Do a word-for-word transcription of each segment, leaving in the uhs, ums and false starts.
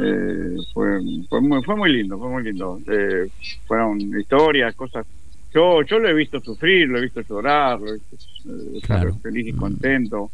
Eh, fue, fue muy, fue muy lindo, fue muy lindo. Eh, fueron historias, cosas. Yo, yo lo he visto sufrir, lo he visto llorar, lo he visto eh, estar Claro. feliz y Mm. contento.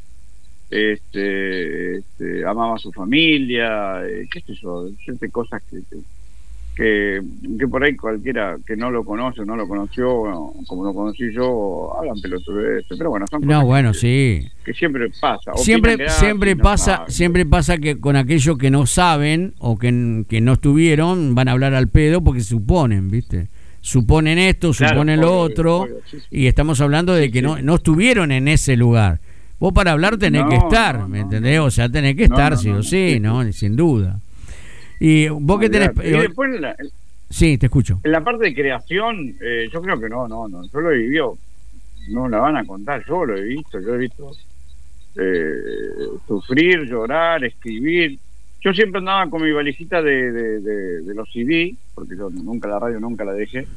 Este, este, amaba a su familia, eh, qué sé yo, siente cosas que, que, que, que por ahí cualquiera que no lo conoce, no lo conoció, como lo conocí yo, hablan pelotudeces, pero bueno, son No, cosas que, bueno, que, sí. que siempre pasa, opinan Siempre, gratis, siempre no pasa, saben. siempre pasa que con aquellos que no saben o que, que no estuvieron, van a hablar al pedo porque suponen, ¿viste? Suponen esto, Claro, suponen lo obvio, otro, obvio, sí, sí, y estamos hablando de sí, que sí. no, no estuvieron en ese lugar. Vos para hablar tenés que No, estar, no, ¿me no, no, entendés? O sea, tenés que no, estar no, sí no, o no, sí, sí, sí, ¿no? Sin duda. Y vos que tenés... olvidate. Y eh, después en la, Sí, te escucho. en la parte de creación, eh, yo creo que no, no, no, yo lo he vivido, no la van a contar, yo lo he visto, yo he visto eh, sufrir, llorar, escribir. Yo siempre andaba con mi valijita de, de, de, de los C D, porque yo nunca la radio nunca la dejé,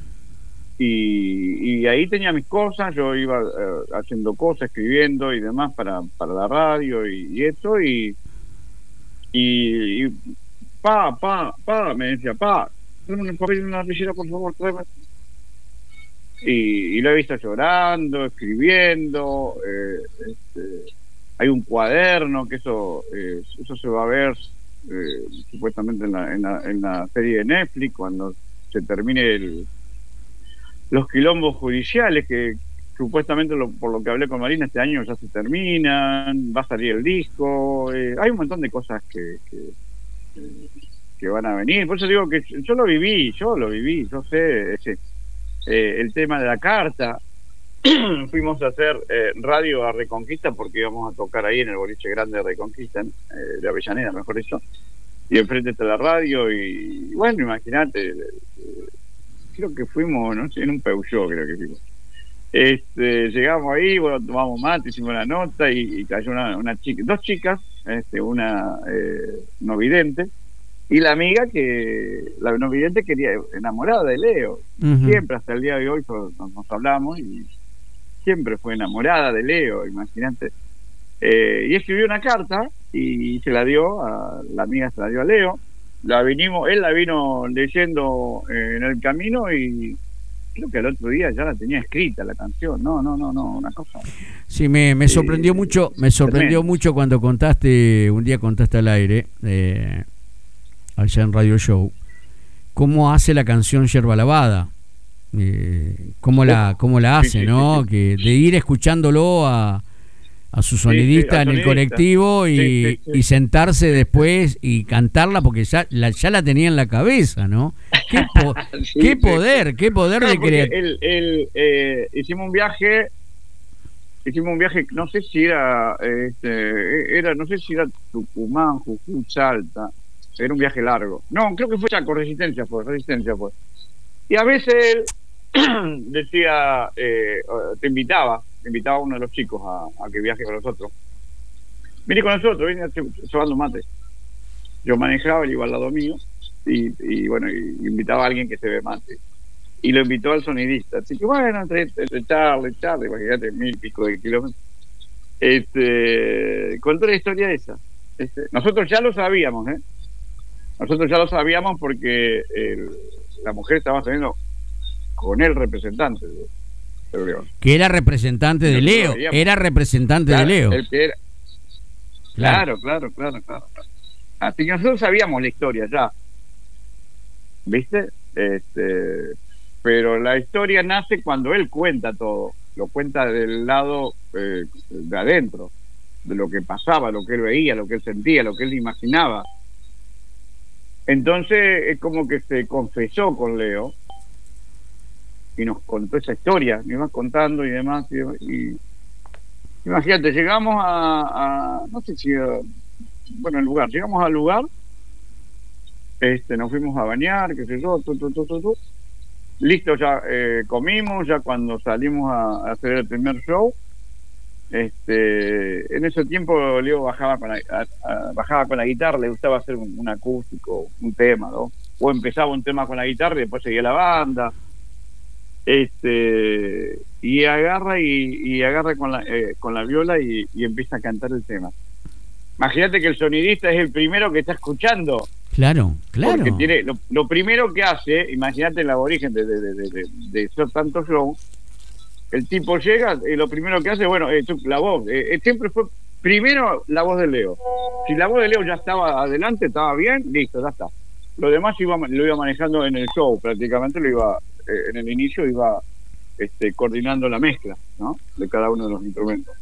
y, y ahí tenía mis cosas, yo iba eh, haciendo cosas, escribiendo y demás para, para la radio y, y eso, y, y, y pa, pa, pa, me decía, pa, tráeme un papel y una lapicera, por favor, tráeme. Y, y lo he visto llorando, escribiendo, eh, este, hay un cuaderno que eso eh, eso se va a ver eh, supuestamente en la, en, la, en la serie de Netflix cuando se termine el, los quilombos judiciales que supuestamente lo, por lo que hablé con Marina este año ya se terminan, va a salir el disco, eh, hay un montón de cosas que, que, que van a venir, por eso digo que yo lo viví, yo lo viví, yo sé ese, eh, el tema de la carta. Fuimos a hacer eh, radio a Reconquista porque íbamos a tocar ahí en el boliche grande de Reconquista, eh, de Avellaneda, mejor dicho, y enfrente está la radio y, y bueno, imagínate, eh, creo que fuimos, no sé, en un Peugeot creo que fuimos. Este, llegamos ahí, bueno, tomamos mate, hicimos la nota y, y cayó una, una chica, dos chicas, este, una eh, no vidente y la amiga que, la no vidente quería, enamorada de Leo, Uh-huh. siempre hasta el día de hoy nos, nos hablamos y siempre fue enamorada de Leo, imagínate. Eh, y escribió una carta y se la dio a la amiga, se la dio a Leo. La vinimos, él la vino leyendo eh, en el camino y creo que al otro día ya la tenía escrita la canción. No, no, no, no, una cosa. Sí, me, me sorprendió Eh, mucho, me sorprendió tremendo. mucho cuando contaste, un día contaste al aire, eh, allá en Radio Show, cómo hace la canción Yerba Lavada. Eh, cómo la cómo la hace, Sí, sí, ¿no? sí, Que de ir escuchándolo a, a su sí, sí, sonidista al en el sonidista. colectivo y, Sí, sí, sí. y sentarse después y cantarla porque ya la, ya la tenía en la cabeza, ¿no? Qué, po- Sí, qué sí, poder, sí. qué poder Claro, de porque creatividad. él, él, eh, hicimos un viaje, hicimos un viaje, no sé si era, este, era, no sé si era Tucumán, Jujuy, Salta, era un viaje largo. No, creo que fue Chaco, Resistencia fue, Resistencia fue. Y a veces él decía, eh, te invitaba, te invitaba a uno de los chicos a, a que viaje con nosotros. Vine con nosotros, vine llevando mate. Yo manejaba, él iba al lado mío, y, y bueno, y invitaba a alguien que se ve mate. Y lo invitó al sonidista. Así que bueno, entre, entre charla y charla, imagínate, mil pico de kilómetros. Este, contó la historia esa. Este, nosotros ya lo sabíamos, ¿eh? Nosotros ya lo sabíamos porque el, la mujer estaba saliendo con el representante de, de León. Que era representante de Leo, era representante claro, de Leo. El que era, Claro. claro, claro, claro, claro. Así que nosotros sabíamos la historia ya. ¿Viste? Este, pero la historia nace cuando él cuenta todo. Lo cuenta del lado eh, de adentro, de lo que pasaba, lo que él veía, lo que él sentía, lo que él imaginaba. Entonces es como que se confesó con Leo y nos contó esa historia, me iba contando y demás. Y, y imagínate, llegamos a, a no sé si, a, bueno, el lugar, llegamos al lugar, este, nos fuimos a bañar, qué sé yo, tu, tu, tu, tu, tu. Listo, ya eh, comimos, ya cuando salimos a, a hacer el primer show, este, en ese tiempo Leo bajaba con la, a, a, bajaba con la guitarra, le gustaba hacer un, un acústico, un tema, ¿no? O empezaba un tema con la guitarra y después seguía la banda. Este, y agarra y, y agarra con la, eh, con la viola y, y empieza a cantar el tema. Imagínate que el sonidista es el primero que está escuchando Claro, claro. Porque tiene, lo, lo primero que hace, imagínate el aborigen de, de, de, de, de, de hacer tanto show, el tipo llega y lo primero que hace, bueno, eh, la voz, eh, siempre fue primero la voz de Leo. Si la voz de Leo ya estaba adelante, estaba bien, listo, ya está. Lo demás iba, lo iba manejando en el show, prácticamente lo iba, eh, en el inicio iba este, coordinando la mezcla, ¿no? De cada uno de los instrumentos.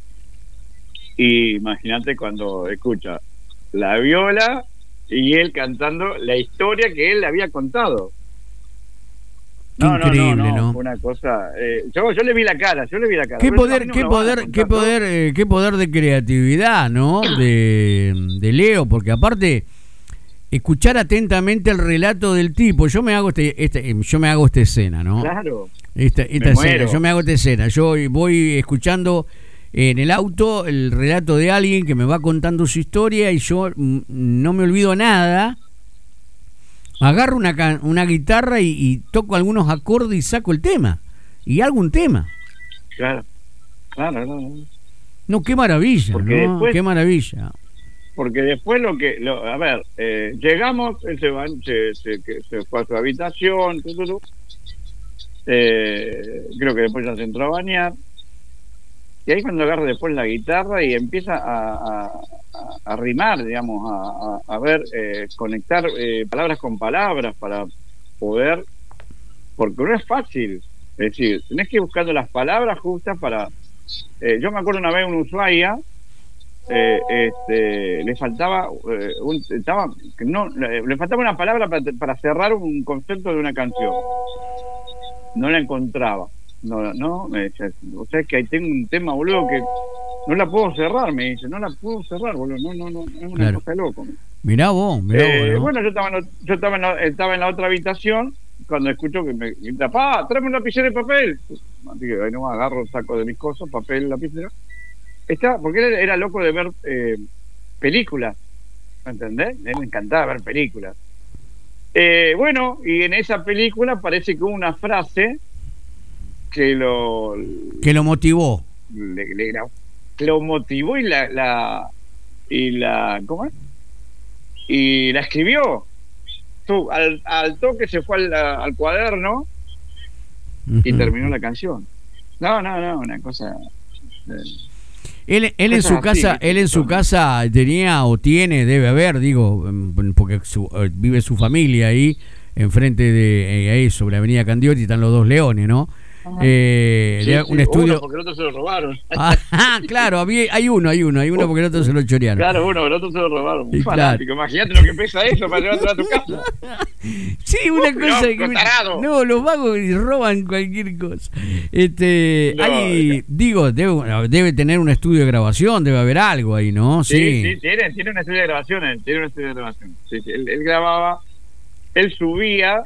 Y imagínate cuando escucha la viola y él cantando la historia que él le había contado. No, increíble, no, no, ¿no? no, una cosa. Eh, yo, yo le vi la cara, yo le vi la cara. Qué Pero poder, no qué poder, qué contar, poder, eh, qué poder de creatividad, ¿no? De, de Leo, porque aparte escuchar atentamente el relato del tipo, yo me hago este, este yo me hago esta escena, ¿no? Claro. Esta, esta Me escena, muero. yo me hago esta escena, yo voy escuchando en el auto el relato de alguien que me va contando su historia y yo mm, no me olvido nada. Agarro una, ca- una guitarra y, y toco algunos acordes y saco el tema. Y hago un tema. Claro, claro, claro. No, qué maravilla, Porque ¿no? después- Qué maravilla. Porque después lo que, lo, a ver, eh, llegamos, él se, va, se, se, que se fue a su habitación, tu, tu, tu. Eh, creo que después ya se entró a bañar. Y ahí cuando agarra después la guitarra y empieza a, a, a, a rimar, digamos, a, a, a ver, eh, conectar eh, palabras con palabras para poder, porque no es fácil, es decir, tenés que ir buscando las palabras justas para, eh, yo me acuerdo una vez en Ushuaia, eh, este, le faltaba, eh, un, estaba, no, le, le faltaba una palabra para, para cerrar un concepto de una canción, no la encontraba. No, no, me dice, o sea, es que ahí tengo un tema, boludo, que no la puedo cerrar, me dice, no la puedo cerrar, boludo, no, no, no, es una Claro. cosa de loco. Mirá vos, mirá Eh, vos, ¿no? Bueno, yo estaba, en, la- yo estaba en, la, estaba en la otra habitación cuando escucho que me grita, pa, tráeme un lapicero y papel. Así que ahí nomás agarro, saco de mis cosas, papel, lapicero. Está, porque él era loco de ver eh, películas, ¿me entendés? A él le encantaba ver películas. Eh, bueno, y en esa película parece que hubo una frase que lo Que lo motivó. le, le- la- lo motivó y la, la y la ¿cómo es? Y la escribió. Tú, al, al toque se fue al, al cuaderno y Ujú. terminó la canción. No, no, no, una cosa. eh, Él, él en Cosas su así, casa, ¿viste? él en su casa tenía o tiene, debe haber, digo, mm, porque su- eh, vive su familia ahí, enfrente de eh, ahí sobre Avenida Candioti están los dos leones, ¿no? Eh, sí, de- sí, un estudio. uno porque el otro se lo robaron. Ah, claro, había- hay uno, hay uno, hay uno porque el otro se lo chorearon. Claro, uno, el otro se lo robaron. Un Y fanático. Imagínate lo que pesa eso para llevártelo a tu casa. Sí, una cosa Loco, que tarado. no, los vagos roban cualquier cosa. Este, No, hay, digo, debe, debe tener un estudio de grabación, debe haber algo ahí, ¿no? Sí, Sí. sí, tiene, tiene una estudio de grabaciones, tiene una estudio de grabación. Sí, sí, él, él grababa, él subía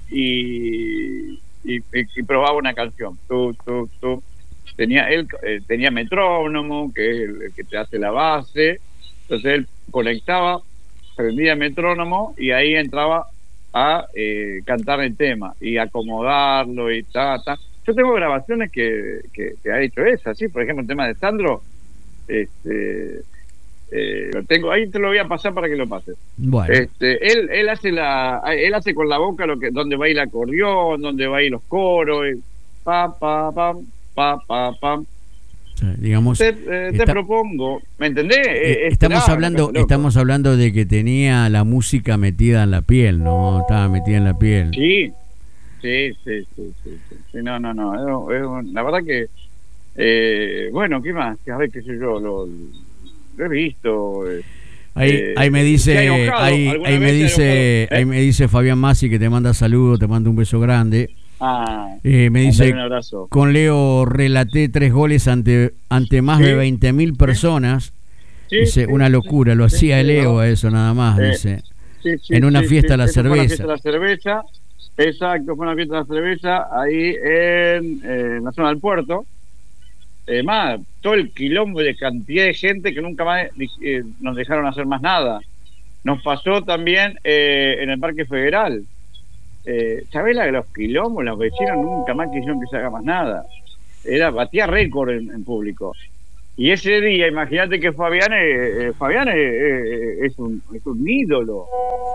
y, y, y probaba una canción. Tú, tú, tú. Tenía, él eh, tenía metrónomo, que es el, el que te hace la base. Entonces él conectaba, prendía metrónomo y ahí entraba a eh, cantar el tema y acomodarlo y ta, ta. Yo tengo grabaciones que, que, que ha hecho esa, sí, por ejemplo el tema de Sandro, este, eh, lo tengo, ahí te lo voy a pasar para que lo pases. Bueno, Este, él, él hace la, él hace con la boca lo que, donde va a ir el acordeón, donde va a ir los coros, y pa, pa, pam, pa, pa, pam. o sea, digamos, Te, eh, te está- propongo, ¿me entendés? eh, Eh, estamos esperá, hablando, loco. estamos hablando de que tenía la música metida en la piel, ¿no? Estaba metida en la piel. Sí, sí, sí, sí, sí, sí. Sí, no, no, no, es- es un- la verdad que, eh, bueno, ¿qué más? A ver, qué sé yo, lo, lo he visto. eh, Ahí, eh, ahí me ¿se dice, ha enojado? ahí, ¿Alguna ahí me vez se ha dice, enojado? ¿Eh? ahí me dice Fabián Masi que te manda saludos, te manda un beso grande. Ah, Eh, me dice, mandale un abrazo. con Leo relaté tres goles ante ante más Sí. de veinte mil personas. Sí, Dice, sí, una sí, locura, lo sí, hacía sí, el Leo ¿no? a eso nada más, Eh, dice. Sí, sí, en una sí, fiesta sí, a la eso fue una cerveza. fiesta a la cerveza, exacto, fue una fiesta a la cerveza ahí en, eh, en la zona del puerto. Eh, más, todo el quilombo de cantidad de gente que nunca más eh, nos dejaron hacer más nada. Nos pasó también eh, en el Parque Federal. Eh, ¿Sabés la de los quilombos? Los vecinos nunca más quisieron que se haga más nada. Era, batía récord en, en público. Y ese día, imagínate que Fabián, eh, eh, Fabián eh, eh, es, un, es un ídolo.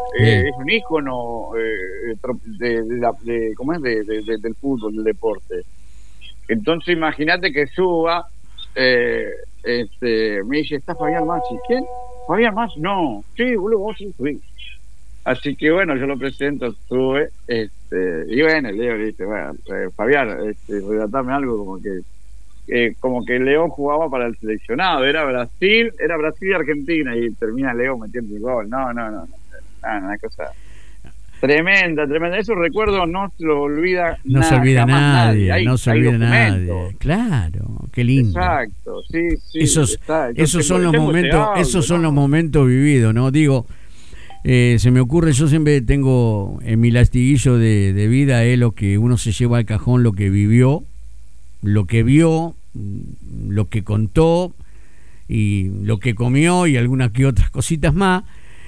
eh, Sí. es un ícono eh, tro- de, de la- de- ¿cómo es? De, de- de- del fútbol, del deporte. Entonces imagínate que suba, eh, este, me dice, está Fabián Massi. ¿Quién? Fabián Massi, no. Sí, boludo, vos sí, sí. Así que bueno, yo lo presento, sube, este, y bueno, Leo le dice, bueno, eh, Fabián, este, relatame algo como que, eh, como que León jugaba para el seleccionado, era Brasil, era Brasil y Argentina, y termina Leo metiendo el gol. No, no, no, no, no, una cosa tremenda, tremenda. Esos recuerdos no se lo olvida No se nada, olvida jamás nadie, nadie. Hay, no se hay olvida documentos. nadie. Claro, qué lindo. Exacto, sí, sí. Esos, está. Yo esos tengo- son los tengo ese momentos, audio, esos son ¿no? los momentos vividos, ¿no? Digo, eh, se me ocurre, yo siempre tengo en mi latiguillo de, de vida es lo que uno se lleva al cajón, lo que vivió, lo que vio, mm, lo que contó y lo que comió y algunas que otras cositas más.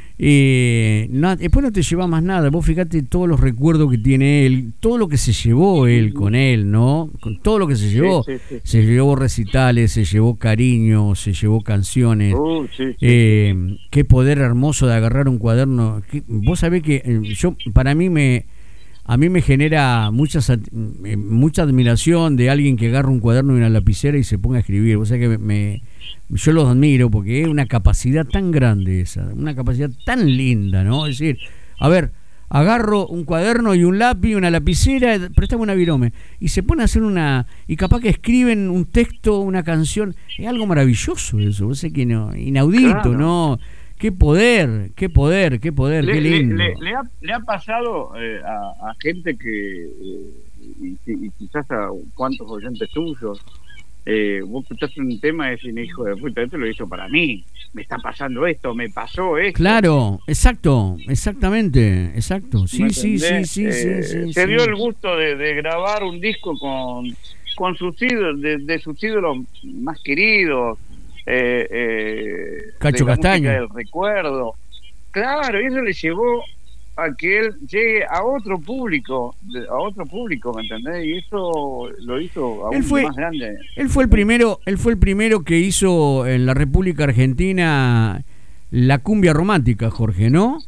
Eh, no, después no te lleva más nada. Vos fíjate todos los recuerdos que tiene él, todo lo que se llevó él con él, ¿no? Con todo lo que se llevó, Sí, sí, sí. se llevó recitales, se llevó cariño, se llevó canciones. Uh, sí, sí. Eh, qué poder hermoso de agarrar un cuaderno. Que- vos sabés que eh, yo, para mí me, a mí me genera mucha, sat- eh, mucha admiración de alguien que agarra un cuaderno y una lapicera y se ponga a escribir. Vos sabés que me, me- yo los admiro porque es una capacidad tan grande esa, una capacidad tan linda, ¿no? Es decir, a ver, agarro un cuaderno y un lápiz, una lapicera, préstame una virome, y se pone a hacer una, y capaz que escriben un texto, una canción, es algo maravilloso eso, vos sé que no, inaudito, Claro. ¿no? Qué poder, qué poder, qué poder, Le, qué le- lindo. le- le ha, le ha pasado eh, a, a gente que, eh, y, y- y quizás a cuantos oyentes tuyos, eh, vos escuchaste un tema y decís, hijo de puta, esto lo hizo para mí, me está pasando esto, me pasó esto. Claro, exacto, exactamente, exacto. Sí, ¿Me sí, sí, entendés? sí, Eh, sí, sí. se sí. dio el gusto de, de grabar un disco con, con sus ídolos, de, de sus ídolos más queridos, eh, eh, Cacho de la música Castaño. del recuerdo. Claro, y eso le llevó a que él llegue a otro público, de- a otro público, ¿me entendés? Y eso lo hizo aún Él fue- más grande. Él fue el primero, él fue el primero que hizo en la República Argentina la cumbia romántica, Jorge, ¿no?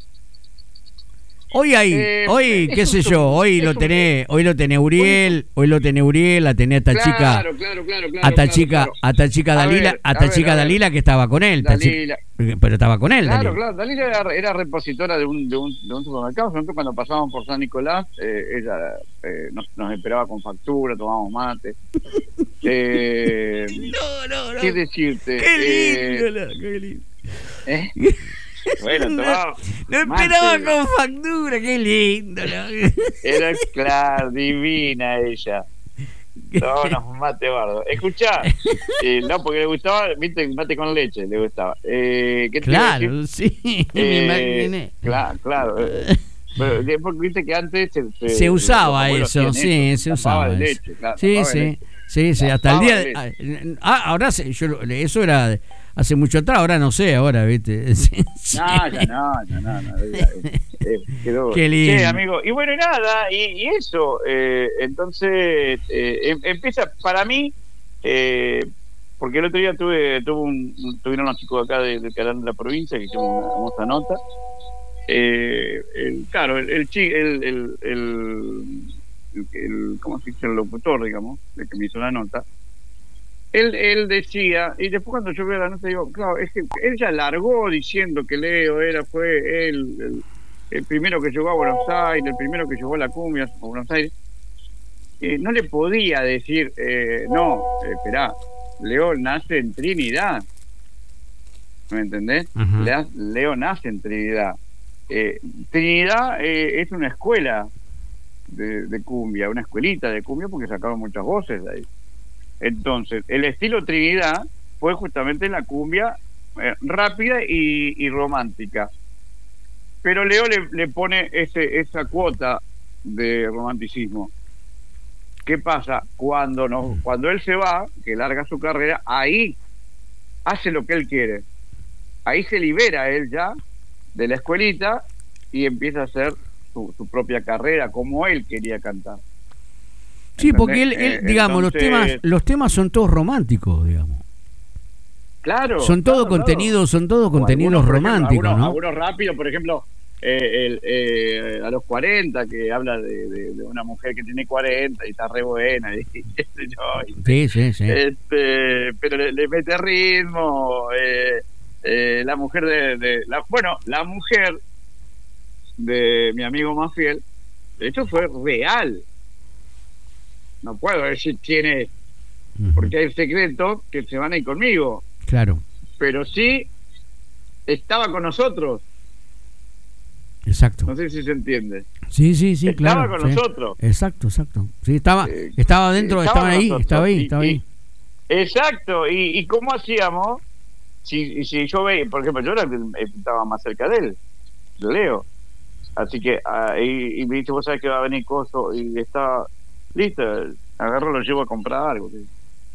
Hoy hay, Eh, hoy, qué eso sé es yo, un- hoy es lo un- tenés, hoy lo tenés Uriel, hoy lo tenés Uriel, la tenés a esta chica, Claro, claro, claro, claro, a esta claro, chica, claro. a esta chica A Dalila, ver, a a esta ver, chica a ver. Dalila que estaba con él, esta Dalila. chica- pero estaba con él, Claro, Dalila. claro. Dalila era, era repositora de un, de, un, de un supermercado. Nosotros cuando pasábamos por San Nicolás, eh, ella eh, nos, nos esperaba con factura, tomábamos mate. Eh, No, no, no. ¿Qué decirte? Qué Eh, lindo, qué lindo. ¿eh? Bueno, No, tomaba no mate. esperaba con factura, qué lindo. ¿no? Era, claro, divina ella. No, no, mate bardo. Escuchá, eh, no, porque le gustaba, viste, mate con leche, le gustaba. Eh, ¿qué te iba a decir? Claro, sí, me Eh, imaginé. Claro, claro. eh, Pero después viste que antes se, se- Se usaba los abuelos eso, hacían sí, se tapaba usaba de eso. leche, claro, Sí, tapaba de sí, leche. sí, sí, La hasta el pava día de de, ah, ahora se- yo lo- eso era de- hace mucho atrás, ahora no sé, ahora, ¿viste? Sí, sí. No, ya no, ya no, no, ya, eh, eh, quedó. Qué lindo. Sí, amigo. Y bueno, nada, y, y eso, eh, entonces eh, em- empieza para mí, eh, porque el otro día tuve, tuve un, un- tuvieron unos chicos acá de- del canal de la provincia que hicimos una hermosa nota. Eh, el, claro, el, el, chi- el, el, el, el- el- ¿cómo se dice? El locutor, digamos, el que me hizo la nota. Él, él decía, y después cuando yo veo la nota digo, claro, es que él ya largó diciendo que Leo era, fue él el, el primero que llegó a Buenos Aires, el primero que llegó a la cumbia a Buenos Aires. Eh, no le podía decir, eh, no, eh, esperá, Leo nace en Trinidad. ¿Me entendés? Ajá. Lea- Leo nace en Trinidad. Eh, Trinidad eh, es una escuela de, de cumbia, una escuelita de cumbia porque sacaron muchas voces de ahí. Entonces, el estilo Trinidad fue justamente la cumbia eh, rápida y, y romántica. Pero Leo le, le pone ese, esa cuota de romanticismo. ¿Qué pasa? Cuando, no, cuando él se va, que larga su carrera, ahí hace lo que él quiere. Ahí se libera él ya de la escuelita y empieza a hacer su, su propia carrera como él quería cantar. Sí, porque él, ¿Entendés? él, Eh, digamos, los entonces- temas, los temas son todos románticos, digamos. Claro. Son todo claro, contenidos, son todos O contenidos algunos, por ejemplo, románticos, algunos, ¿no? algunos rápidos, por ejemplo, eh, el, eh, a los cuarenta, que habla de, de, de una mujer que tiene cuarenta y está re buena, y, y, qué sé yo, y, Sí, sí, sí. este, pero le, le mete ritmo. Eh, eh, la mujer de, de la, bueno, la mujer de mi amigo más fiel, de hecho fue real. No puedo decir quién es, Ujú. porque hay secretos que se van a ir conmigo, Claro, pero sí estaba con nosotros. exacto. No sé si se entiende. Sí, sí, sí, Estaba claro. con sí. nosotros. Exacto, exacto. Sí, estaba, Eh, estaba dentro, estaba estaban con ahí, nosotros. estaba ahí, Y- estaba y- ahí. exacto. ¿Y, y cómo hacíamos? Si, si yo veía, por ejemplo, yo era el que estaba más cerca de él, de Leo. Así que, ah, y, y me dice, vos sabés que va a venir Coso, y está listo, agarro, lo llevo a comprar algo. ¿Sí?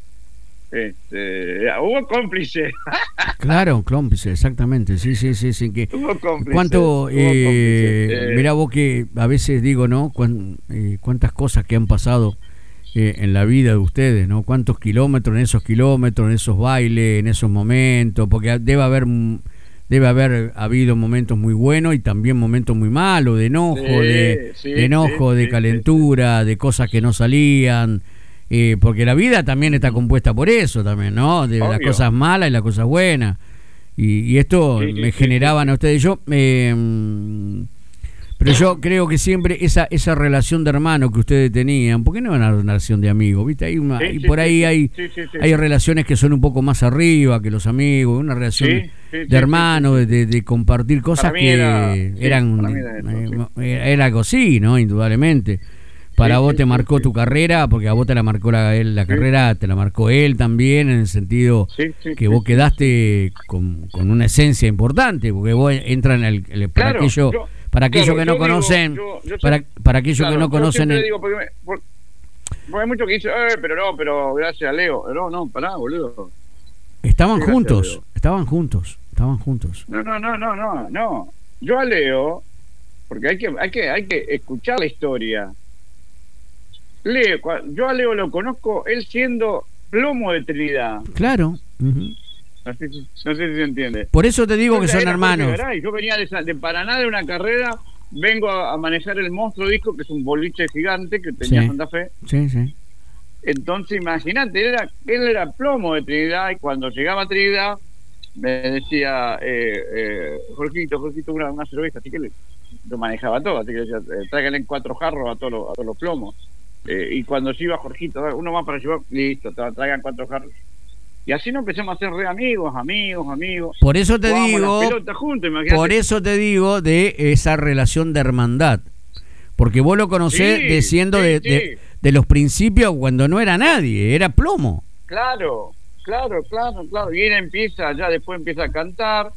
Este, hubo cómplice, Claro, cómplice, exactamente. Sí, sí, sí, sí. Que, hubo cómplice. ¿cuánto? Hubo Eh, cómplice. Eh, mirá vos que a veces digo, ¿no? Cuán- eh, cuántas cosas que han pasado eh, en la vida de ustedes, ¿no? Cuántos kilómetros en esos kilómetros, en esos bailes, en esos momentos, porque debe haber mm, debe haber habido momentos muy buenos y también momentos muy malos, de enojo, de, sí, de sí, enojo, sí, de sí, sí, sí. calentura, de cosas que no salían. Eh, porque la vida también está compuesta por eso también, ¿no? De las Obvio. cosas malas y las cosas buenas. Y, y esto Sí, sí, me sí, generaban sí, a sí. ustedes. Yo, eh, pero yo creo que siempre esa esa relación de hermano que ustedes tenían, ¿por qué no una relación de amigos? ¿Viste? Hay una, Sí, y sí, por sí, ahí sí, hay sí, sí, sí, hay sí. relaciones que son un poco más arriba que los amigos, una relación Sí, sí, de sí, hermano, sí, sí, de, sí. de- de compartir cosas Para mí era, que sí, eran para mí era eso, sí. eh, era algo así, ¿no? Indudablemente. Para Sí, vos sí, te sí, marcó sí, tu sí, carrera, porque a vos te la marcó la, él, la sí, carrera, te la marcó él también, en el sentido sí, sí, que sí, vos sí, sí. quedaste con, con una esencia importante, porque vos entran en el, el- para Claro, aquello, yo, para aquellos claro, que no yo digo, conocen, yo, yo para, siempre, para aquellos que claro, no yo conocen siempre el, digo, porque, me, por- porque hay muchos que dicen, eh, pero no, pero gracias a Leo. No, no, pará, boludo. estaban Sí, gracias a juntos, Leo. estaban juntos, estaban juntos. No, no, no, no, no, no. Yo a Leo, porque hay que, hay que, hay que escuchar la historia. Leo, cua- yo a Leo lo conozco él siendo plomo de Trinidad. Claro. Ujú. No sé si, no sé si se entiende. Por eso te digo Yo que ya son era Jorge hermanos. Garay, yo venía de, Sa- de Paraná de una carrera, vengo a, a manejar el Monstruo Disco, que es un boliche gigante que tenía Sí, Santa Fe. sí, sí. Entonces, imagínate, él era, él era plomo de Trinidad, y cuando llegaba a Trinidad me decía, eh, eh, Jorgito, Jorgito, una, una cerveza, así que le, lo manejaba todo, así que le decía, eh, tráiganle en cuatro jarros a todos los, a todos los plomos. Eh, y cuando se iba Jorgito, uno más para llevar, listo, tra- traigan cuatro jarros. Y así nos empezamos a hacer re amigos, amigos, amigos. Por eso te Jugábamos digo, las pelotas juntos, imagínate. por eso te digo de esa relación de hermandad. Porque vos lo conocés Sí, de siendo sí, de, sí. de, de los principios cuando no era nadie, era plomo. Claro, claro, claro, claro. Y él empieza, ya después empieza a cantar.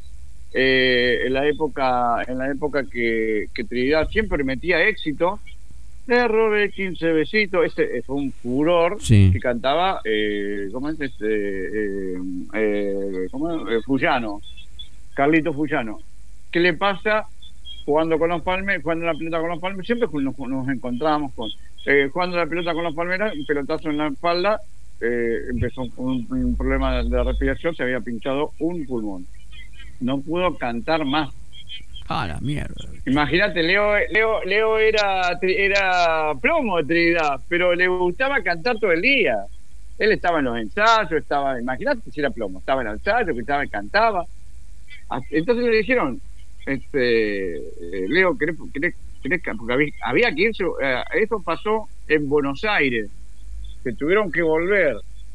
Eh, en la época, en la época que, que Trinidad siempre metía éxito. Le robé quince besitos. Ese fue un furor Sí. que cantaba, eh, ¿cómo es? Este, eh, eh, ¿cómo es? Eh, Fullano, Carlito Fullano. ¿Qué le pasa? Jugando con los Palmeras, jugando la pelota con los Palmeras, siempre nos, nos encontrábamos con, eh, jugando la pelota con los Palmeras, un pelotazo en la espalda, eh, empezó un, un problema de respiración, se había pinchado un pulmón. No pudo cantar más. Ah, la mierda. Imagínate, Leo, Leo, Leo era, era plomo de Trinidad, pero le gustaba cantar todo el día. Él estaba en los ensayos, estaba, imagínate si era plomo, estaba en el ensayo, que estaba, cantaba. Entonces le dijeron, este, eh, Leo, ¿querés, querés, querés, porque había, había que irse, eh, eso pasó en Buenos Aires, que tuvieron que volver.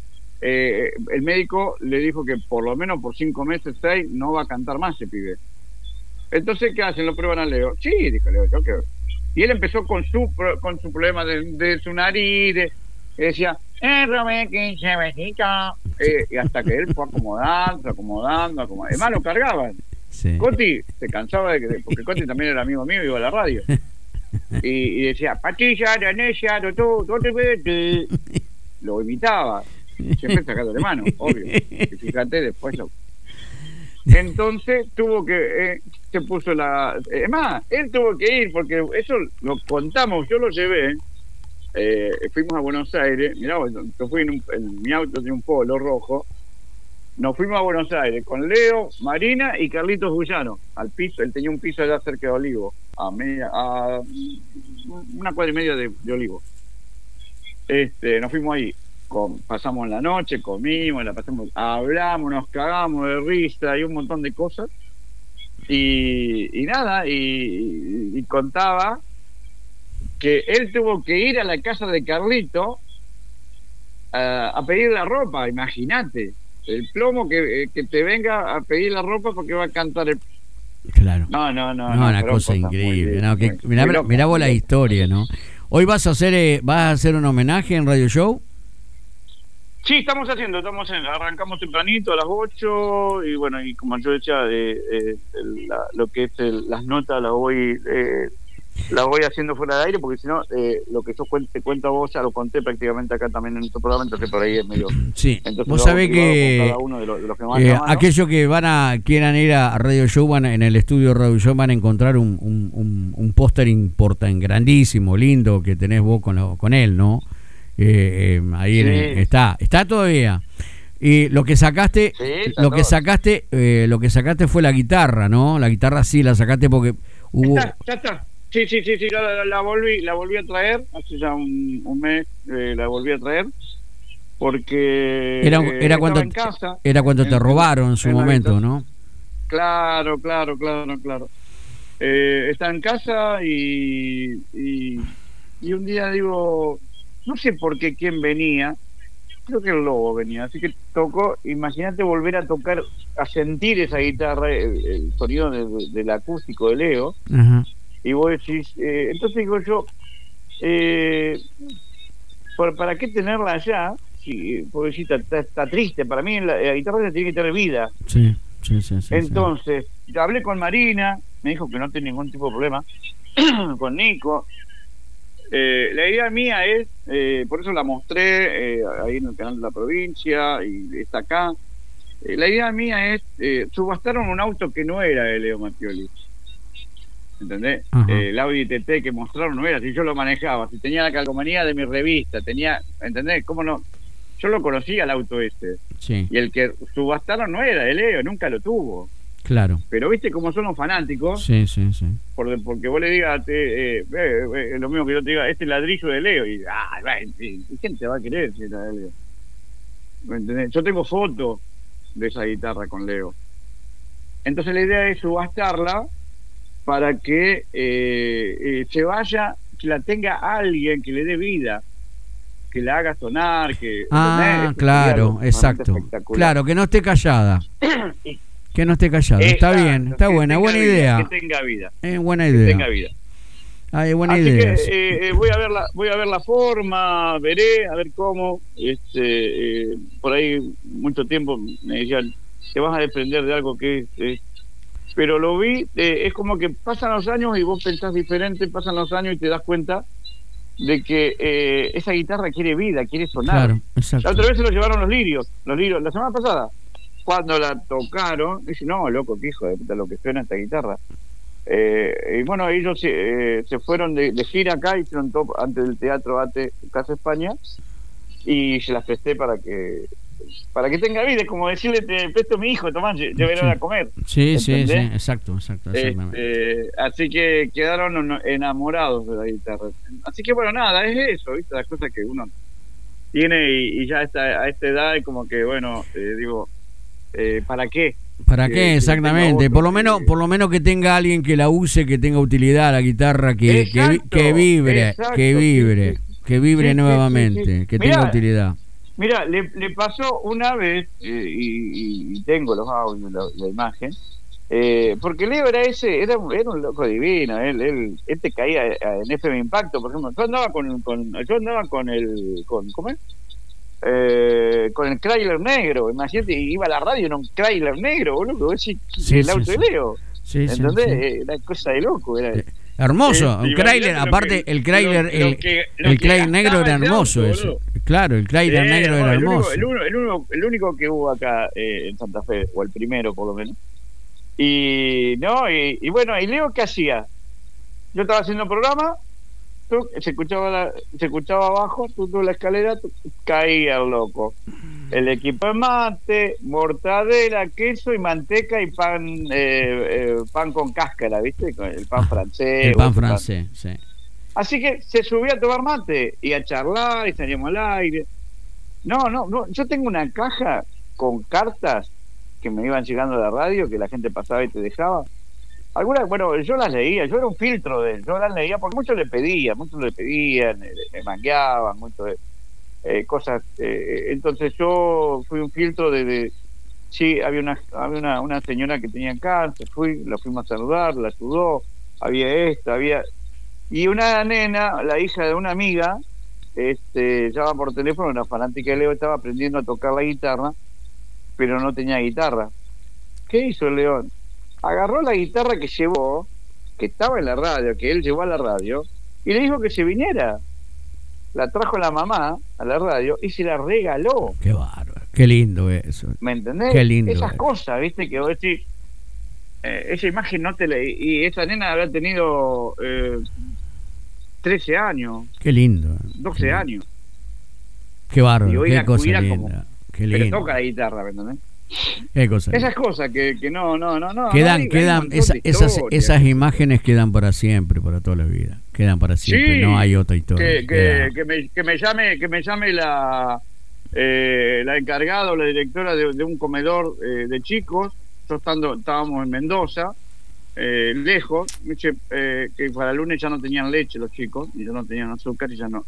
Eh, el médico le dijo que por lo menos por cinco meses, seis, no va a cantar más ese pibe. Entonces, ¿qué hacen? ¿Lo prueban a Leo? Sí, dijo Leo, yo creo. Y él empezó con su con su problema de, de su nariz, de, que decía, eh, robé quince besitos. Eh, y hasta que él fue acomodando, acomodando, acomodando. Además lo cargaban. Sí. Coti se cansaba de que, porque Coti también era amigo mío, iba a la radio. Y, y decía, patilla, danesia, todo, todo te vete. Lo imitaba, siempre sacándole mano, obvio. Y fíjate, después lo... Entonces tuvo que, eh, se puso la... Es más, él tuvo que ir, porque eso lo contamos, yo lo llevé, eh, fuimos a Buenos Aires, mirá, yo fui en, un, en mi auto de un Polo rojo, nos fuimos a Buenos Aires con Leo, Marina y Carlitos Guyano al piso. Él tenía un piso allá cerca de Olivo, a media, a una cuadra y media de, de Olivo. Este, nos fuimos ahí, con, pasamos la noche, comimos, la pasamos, hablamos, nos cagamos de risa y un montón de cosas. Y, y nada, y, y contaba que él tuvo que ir a la casa de Carlito a, a pedir la ropa, imagínate. El plomo que, que te venga a pedir la ropa porque va a cantar el... Claro. No, no, no. No, no una cosa increíble. No, que, muy, mirá, muy loco, mirá vos la muy historia, ¿no? Hoy vas a hacer eh, vas a hacer un homenaje en Radio Show. Sí, estamos haciendo, estamos en, arrancamos tempranito a las ocho y bueno, y como yo decía, eh, eh, la, lo que es el, las notas las voy eh, la voy haciendo fuera de aire porque si no, eh, lo que yo cuente, te cuento a vos ya lo conté prácticamente acá también en nuestro programa, entonces por ahí es medio... Sí, entonces vos sabés que cada uno de los, de los que más eh, aquellos que van a quieran ir a Radio Show, van a, en el estudio Radio Show van a encontrar un, un, un, un póster important, grandísimo, lindo, que tenés vos con, lo, con él, ¿no? Eh, eh, ahí sí. en el, está, está todavía. Y lo que sacaste, sí, lo todo. que sacaste, eh, lo que sacaste fue la guitarra, ¿no? La guitarra sí la sacaste porque hubo... Está, ya está. Sí, sí, sí, sí, la, la, la volví, la volví a traer, hace ya un, un mes eh, la volví a traer, porque era, era eh, cuando en casa, era cuando en, te robaron en su en momento, ¿no? Claro, claro, claro, claro. Eh, está en casa y, y y un día digo, no sé por qué quién venía, creo que el Lobo venía, así que tocó, imagínate volver a tocar, a sentir esa guitarra, el, el sonido de, de, del acústico de Leo. Ajá. Y vos decís, eh, entonces digo yo, eh, ¿por, ¿para qué tenerla allá? Sí, pobrecita, está, está triste. Para mí la, la guitarra tiene que tener vida. Sí, sí, sí. sí entonces, sí. Hablé con Marina, me dijo que no tiene ningún tipo de problema, con Nico. Eh, la idea mía es, eh, por eso la mostré eh, ahí en el canal de la provincia y está acá. Eh, la idea mía es, eh, subastaron un auto que no era de Leo Mattioli. ¿Entendés? Eh, el Audi T T que mostraron no era, si yo lo manejaba, si tenía la calcomanía de mi revista, tenía, ¿entendés? ¿Cómo no? Yo lo conocía el auto este. Sí. Y el que subastaron no era de Leo, nunca lo tuvo. Claro. Pero viste cómo son los fanáticos. Sí, sí, sí. Por, porque vos le digas, te, eh, eh, eh, lo mismo que yo te diga, este ladrillo de Leo. Y, ah, ¿quién te va a querer si era de Leo? ¿Me entendés? Yo tengo fotos de esa guitarra con Leo. Entonces la idea es subastarla para que eh, eh, se vaya, que la tenga alguien que le dé vida, que la haga sonar, que... Ah, claro, exacto. Claro, que no esté callada. Que no esté callada. Está Exacto, bien, está buena, buena vida, idea. Que tenga vida. Es buena idea. Que tenga vida. Ah, es buena Así idea. que eh, eh, voy a ver la, voy a ver la forma, veré, a ver cómo. Este, eh, por ahí mucho tiempo me decían, te vas a desprender de algo que es... es pero lo vi, eh, es como que pasan los años y vos pensás diferente, pasan los años y te das cuenta de que eh, esa guitarra quiere vida, quiere sonar. Claro, exacto. La otra vez se lo llevaron los lirios, los lirios, la semana pasada, cuando la tocaron, dice, no, loco, qué hijo de puta lo que suena esta guitarra. Eh, y bueno, ellos eh, se fueron de, de gira acá, hicieron top antes del Teatro Ate, Casa España, y se las presté para que para que tenga vida, es como decirle, te presto a mi hijo, tomás, llévelo sí. a comer. Sí, sí, sí, exacto, exacto. Este, así que quedaron enamorados de la guitarra. Así que bueno, nada, es eso, ¿viste? Las cosas que uno tiene y, y ya está, a esta edad, como que, bueno, eh, digo, eh, ¿para qué? ¿Para qué? Que, Exactamente. Que por lo menos, que... por lo menos que tenga alguien que la use, que tenga utilidad la guitarra, que, exacto, que, que vibre, exacto, que vibre, sí, sí. que vibre sí, nuevamente, sí, sí. que Mirá, tenga utilidad. Mira, le, le pasó una vez, eh, y, y tengo los audios, la, la imagen, eh, porque Leo era ese, era, era un loco divino, él, él, él te caía en F M Impacto, por ejemplo, yo andaba con, con yo andaba con el, con, ¿cómo es? Eh, con el Chrysler negro, imagínate, iba a la radio en un Chrysler negro, boludo, ese, sí, el auto sí, de Leo, sí, ¿entendés? Sí, sí. Era cosa de loco, era... Sí. Hermoso, un Chrysler, aparte que, el Chrysler, el, lo que, lo el Chrysler negro era hermoso auto, ese. Claro, el Chrysler eh, negro no, era el hermoso. Único, el, uno, el, uno, el único que hubo acá eh, en Santa Fe, o el primero por lo menos. Y no, y, y bueno, ¿y Leo qué hacía? Yo estaba haciendo programa, tú, se escuchaba la, se escuchaba abajo, tú, tú la escalera, tú, caía el loco. El equipo de mate, mortadela, queso y manteca y pan eh, eh, pan con cáscara, ¿viste? El pan francés. El pan francés, pan. Sí. Así que se subía a tomar mate y a charlar y salíamos al aire. No, no, no. Yo tengo una caja con cartas que me iban llegando de la radio, que la gente pasaba y te dejaba. Algunas, bueno, yo las leía, yo era un filtro de él, yo las leía porque muchos le pedían, muchos le pedían, me, me mangueaban, muchos de... Eh, cosas, eh, entonces yo fui un filtro de, de sí, había una había una, una señora que tenía cáncer, fui, la fuimos a saludar, la ayudó, había esto, había, y una nena, la hija de una amiga, este, llama por teléfono, una fanática de Leo, estaba aprendiendo a tocar la guitarra, pero no tenía guitarra. ¿Qué hizo el León? Agarró la guitarra que llevó, que estaba en la radio, que él llevó a la radio, y le dijo que se viniera. La trajo la mamá a la radio y se la regaló. Qué bárbaro, qué lindo eso. ¿Me entendés? Qué lindo. Esas eso. cosas, viste, que vos decís, eh, esa imagen no te la... Y esa nena había tenido eh, trece años. Qué lindo. doce qué lindo. años. Qué bárbaro, y hoy qué la cosa cuida linda. Como, qué lindo. pero toca la guitarra, ¿me entendés? Qué cosa Esas linda. cosas que, que no, no, no, no. Quedan, no, quedan, esa, esas, esas imágenes quedan para siempre, para toda la vida. Quedan para siempre, sí, no hay otra historia. Que, que, que, me, que me llame, que me llame la eh, la encargada o la directora de, de un comedor eh, de chicos. Yo estando, estábamos en Mendoza, eh, lejos, me dice eh, que para el lunes ya no tenían leche los chicos, y ya no tenían azúcar y ya no.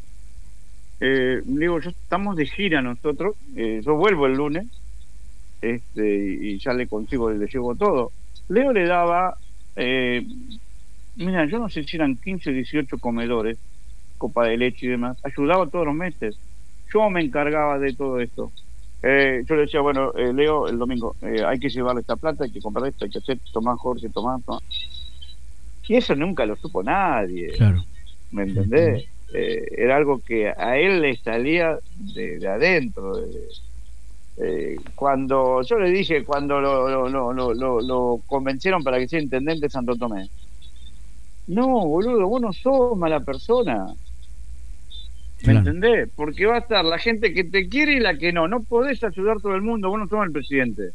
Eh, digo, yo estamos de gira nosotros, eh, yo vuelvo el lunes, este y ya le consigo, le llevo todo. Leo le daba, eh, mira, yo no sé si eran quince o dieciocho comedores, copa de leche y demás, ayudaba todos los meses. Yo me encargaba de todo esto. Eh, yo le decía, bueno, eh, Leo, el domingo, eh, hay que llevarle esta plata, hay que comprar esto, hay que hacer, tomar, Jorge, tomar, tomar. Y eso nunca lo supo nadie. Claro. ¿Me entendés? Uh-huh. Eh, era algo que a él le salía de, de adentro, de, Eh, cuando yo le dije, cuando lo, lo, lo, lo, lo, lo convencieron para que sea intendente de Santo Tomé, no, boludo, vos no sos mala persona, ¿me claro. entendés? Porque va a estar la gente que te quiere y la que no, no podés ayudar a todo el mundo, vos no sos el presidente.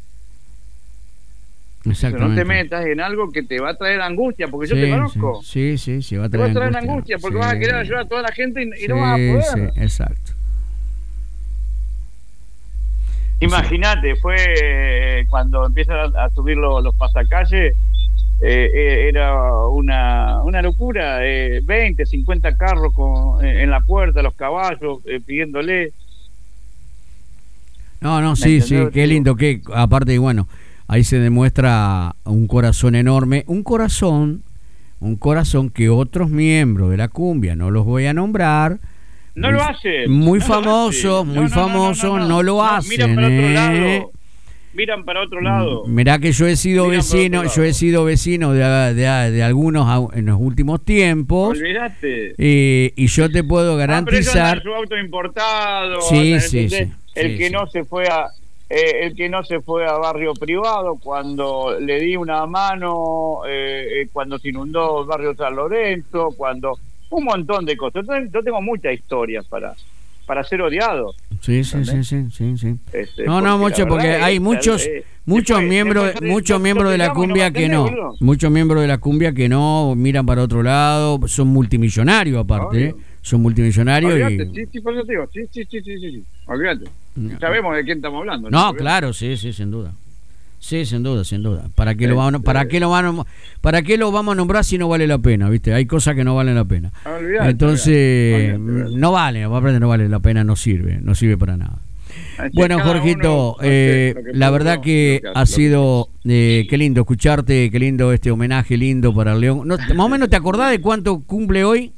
Exactamente. No te metas en algo que te va a traer angustia, porque sí, yo te conozco. Sí, sí, sí, sí, va a traer, te va a traer angustia, angustia porque sí. vas a querer ayudar a toda la gente y, y sí, no vas a poder. Sí, exacto. Imagínate, fue eh, cuando empiezan a, a subir lo, los pasacalles, eh, eh, era una, una locura, eh, veinte, cincuenta carros con, eh, en la puerta, los caballos, eh, pidiéndole. No, no, sí, sí, qué lindo, que aparte, bueno, ahí se demuestra un corazón enorme, un corazón, un corazón que otros miembros de la cumbia, no los voy a nombrar, no muy, lo hacen. Muy no famosos, muy no, no, famosos, no, no, no, no lo hacen. Miran para otro ¿eh? lado. Miran para otro lado. Mirá que yo he sido miran vecino, yo he sido vecino de, de, de algunos en los últimos tiempos. Olvídate. Eh, y yo te puedo garantizar. Ah, pero su auto importado. Sí, sí, sí. El sí, que sí. no se fue a eh, el que no se fue a barrio privado cuando le di una mano, eh, cuando se inundó el barrio San Lorenzo, cuando un montón de cosas. Entonces, yo tengo muchas historias para para ser odiado. Sí, sí, sí, sí, sí, sí. Este, no, no, mucho, porque hay muchos eh, muchos después, miembros después, muchos lo, miembros lo de la cumbia no que no, boludo. muchos miembros de la cumbia que no miran para otro lado, son multimillonarios aparte, ¿eh? son multimillonarios. Olvídate, y... sí, sí, por eso te digo, sí, sí, sí, sí, sí, olvídate. No. Sabemos de quién estamos hablando. No, ¿no? Claro, sí, sí, sin duda. Sí, sin duda, sin duda. ¿Para qué, eh, lo, vamos, para, eh, qué lo van, ¿Para qué lo vamos a nombrar si no vale la pena? ¿Viste? Hay cosas que no valen la pena. Olvidate, Entonces, olvidate, olvidate. no vale, aparte no vale la pena, no sirve, no sirve para nada. Así bueno, Jorgito, eh, que la verdad uno, que, que ha sido, eh, qué lindo escucharte, qué lindo este homenaje lindo para el León. No, ¿más o menos te acordás de cuánto cumple hoy?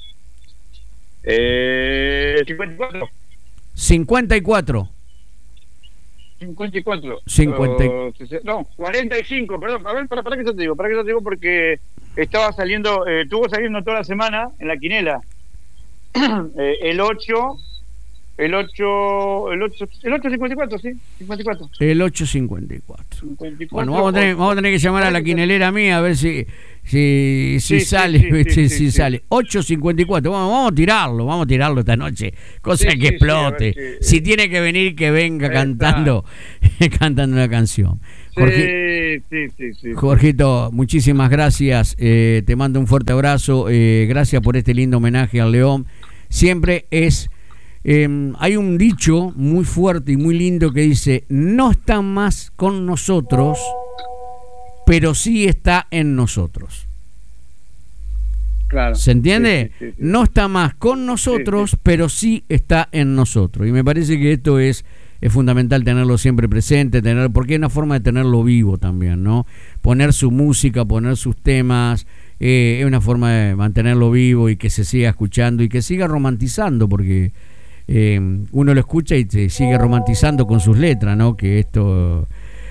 Eh, cincuenta y cuatro. cincuenta y cuatro. cincuenta y cuatro. cincuenta. Uh, no, cuarenta y cinco, perdón. A ver, para, para que yo te digo, para que yo te digo porque estaba saliendo, eh, estuvo saliendo toda la semana en la quinela. eh, el ocho, el ocho, el ocho, el ocho cincuenta y cuatro, sí, cincuenta y cuatro. El ocho cincuenta y cuatro. cincuenta y cuatro. Bueno, vamos a tener, vamos a tener que llamar a la quinelera mía a ver si Si, si Sí, sale, sí, sí, ¿viste? sí, si sí, sale. ocho cincuenta y cuatro. Vamos, vamos a tirarlo, vamos a tirarlo esta noche. Cosa Sí, que sí, explote. sí, a ver si si- tiene que venir, que venga Está. cantando, cantando una canción. Jorge, Sí, sí, sí, sí. Jorgito, muchísimas gracias. Eh, te mando un fuerte abrazo. Eh, gracias por este lindo homenaje al León. Siempre es. Eh, hay un dicho muy fuerte y muy lindo que dice: no está más con nosotros, pero sí está en nosotros. Claro. ¿Se entiende? Sí, sí, sí, sí. No está más con nosotros, Sí, sí. pero sí está en nosotros. Y me parece que esto es, es fundamental tenerlo siempre presente, tener, porque es una forma de tenerlo vivo también, ¿no? Poner su música, poner sus temas, eh, es una forma de mantenerlo vivo y que se siga escuchando y que siga romantizando, porque eh, uno lo escucha y se sigue romantizando con sus letras, ¿no? Que esto...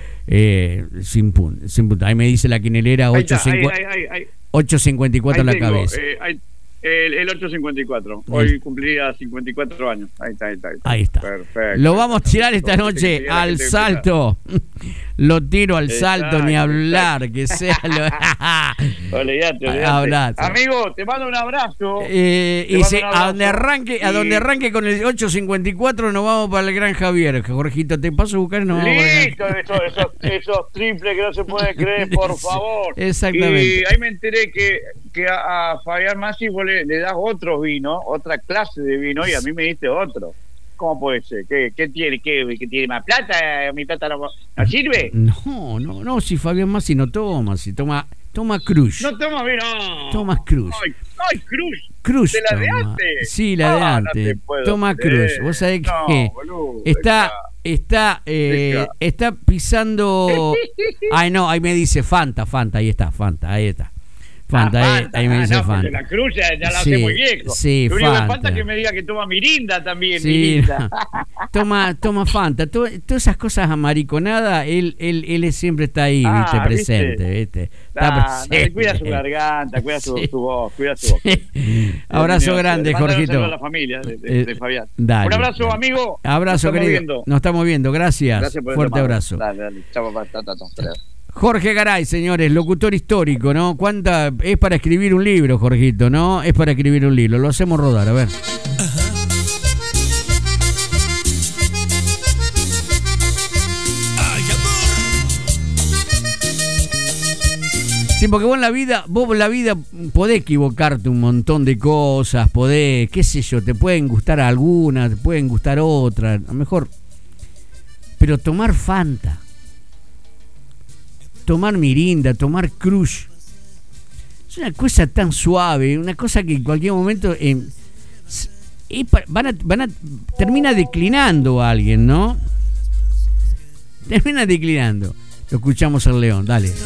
Eh, sin punto, sin punto. Ahí me dice la quinelera Ahí está, ahí, ocho cincuenta, ahí, ahí, ahí. ocho cincuenta y cuatro Ahí en la tengo, cabeza. eh, ahí- el, el ocho cincuenta y cuatro. Hoy cumplía cincuenta y cuatro años. Ahí está, ahí está. Ahí está. Ahí está. Perfecto. Lo vamos a tirar esta Como dice que noche siga la al gente salto. Lo tiro al salto, ni Exacto, hablar, que sea lo... Olvídate, olvídate. Hablate. Amigo, te mando un abrazo. Eh, Te y mando se- un a abrazo. donde arranque, a Y- donde arranque con el ocho cincuenta y cuatro nos vamos para el Gran Javier. Jorgito, te paso a buscar y nos vamos para el Listo, esos, esos, esos triples que no se pueden creer, por favor. Exactamente. Y ahí me enteré que, que a, a Fabián Massi vos le, le das otro vino, otra clase de vino, y a mí me diste otro. ¿Cómo puede ser? ¿Qué, qué tiene? ¿Qué, ¿Qué tiene más plata? ¿Mi plata no, no sirve? No, no, no, si Fabián Massi no toma, si toma, toma Cruz. No toma vino. Toma Cruz. Ay, ay, Cruz. Cruz ¿De la de toma. antes? Sí, la de Ah, no antes. te puedo Toma creer. Cruz. Vos sabés No, que boludo, está, deja. está, eh, Deja. está pisando. Ay, no, ahí me dice Fanta, Fanta, ahí está, Fanta, ahí está. Fanta, Ah, ahí, Fanta. ahí me Ah, dice no, porque Fanta. la Cruz ya, ya la Sí, hace muy viejo. sí, Lo único que Fanta. falta es que me diga que toma Mirinda también. Sí, Mirinda. toma, toma Fanta, to- todas esas cosas amariconadas, él, él, él siempre está ahí, Ah, viste, ¿viste? presente, viste. Está Ah, no, presente. cuida su garganta, cuida su, Sí. su voz, cuida su voz. Abrazo Dios mío, grande, le mando un Jorgito. saludo a la familia de, de- de Eh, Fabián. dale, Un abrazo, dale. amigo. Abrazo, Nos estamos querido. viendo. Nos estamos viendo, gracias. Gracias por el Fuerte llamado. abrazo. Dale, dale. Chao, papá. Ta, ta, ta. Hasta luego. Jorge Garay, señores, locutor histórico, ¿no? ¿Cuánta? Es para escribir un libro, Jorgito, ¿no? Es para escribir un libro. Lo hacemos rodar, a ver. Ay, amor. Sí, porque vos en la vida, vos en la vida podés equivocarte un montón de cosas, podés, qué sé yo, te pueden gustar algunas, te pueden gustar otras, a lo mejor. Pero tomar Fanta, tomar Mirinda, tomar Crush, es una cosa tan suave, una cosa que en cualquier momento eh, s- es pa- van a, van a, termina declinando a alguien, ¿no? Termina declinando. Lo escuchamos al León, dale.